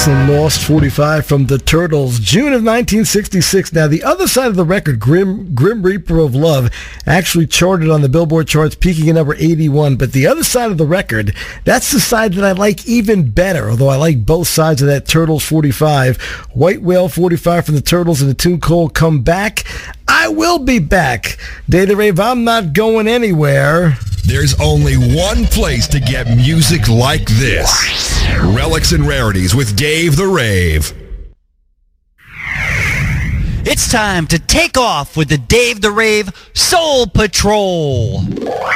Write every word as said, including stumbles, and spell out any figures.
excellent Lost forty-five from the Turtles, June of nineteen sixty-six. Now, the other side of the record, Grim, Grim Reaper of Love, actually charted on the Billboard charts, peaking at number eighty-one. But the other side of the record, that's the side that I like even better, although I like both sides of that Turtles forty-five. White Whale forty-five from the Turtles and the tune called Come Back. I will be back. Day of the Rave, I'm not going anywhere. There's only one place to get music like this. Relics and Rarities with Dave the Rave. It's time to take off with the Dave the Rave Soul Patrol.